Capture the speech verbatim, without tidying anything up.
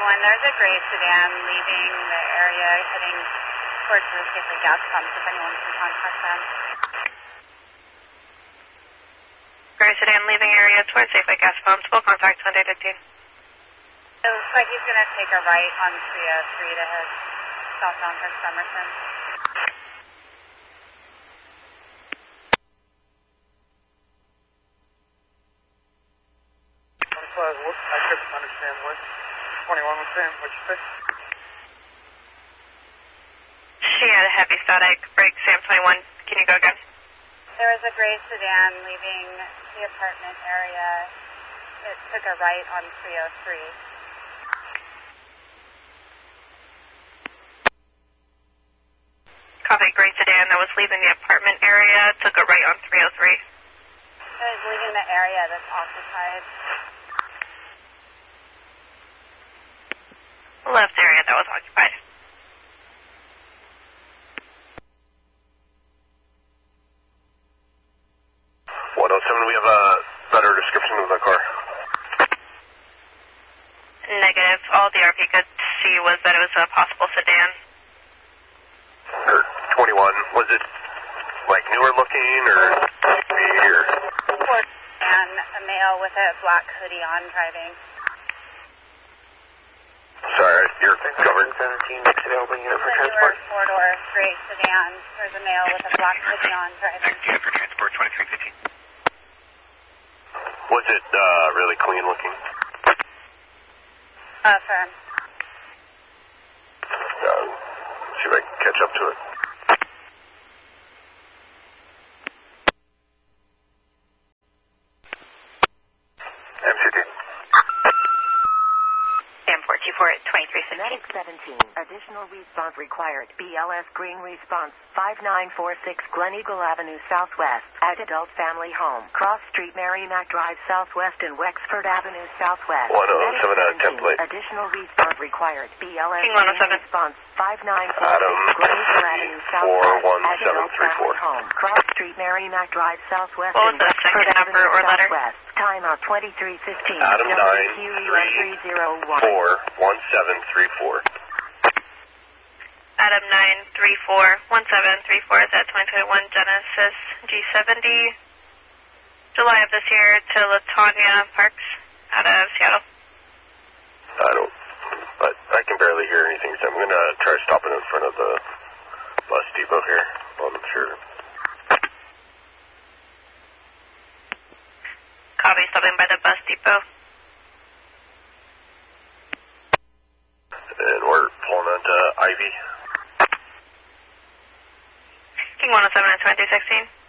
twenty-one, there's a gray sedan leaving the area heading towards the Safely gas pumps if anyone can contact them. Gray sedan leaving area towards Safely gas pumps. We'll contact Sunday fifteen. It looks like he's going to take a right on three oh three to head southbound for Somerson. I couldn't understand what twenty-one was saying. What'd you say? She had a heavy static brake, Sam twenty-one. Can you go again? There was a gray sedan leaving the apartment area. It took a right on three oh three. Copy, gray sedan that was leaving the apartment area took a right on three oh three. It was leaving the area that's occupied. Left area that was occupied. one oh seven, we have a better description of the car. Negative. All the R P could see was that it was a possible sedan. Or twenty-one, was it like newer looking or or? Ford and a male with a black hoodie on driving. Sorry, you're covered. seventeen, next available unit for The transport. newer four-door gray sedan. There's a male with a black hoodie on driving. Next unit for transport, twenty-three fifteen. Was it uh, really clean looking? Uh, firm. Uh, see if I can catch up to it. M C T. Sam four two four at twenty-three fifteen. Medic seventeen, additional response required. B L S Green Response, five nine four six Glen Eagle Avenue Southwest, at Adult Family Home, Cross Street, Merrimack Drive Southwest and Wexford Avenue Southwest. one oh seven out of Medic template. additional response required. B L S King one oh Green seven. Response, five nine four Adam, six Glen Eagle Avenue four one Southwest, at seven Adult three four. Family Home, Cross Street, Merrimack Drive Southwest What was and the Wexford second number Avenue or letter? Southwest. Timeout twenty-three fifteen. Adam nine W Q E three three zero one. four one seven three four. Adam nine three four one seven three four is at twenty twenty-one Genesis G seventy. July of this year to Latanya Parks out of Seattle. I don't, but I can barely hear anything, so I'm going to try stopping in front of the bus depot here. I'm sure. Copy, stopping by the bus depot. And we're pulling onto Ivy. King one oh seven at twenty-three sixteen.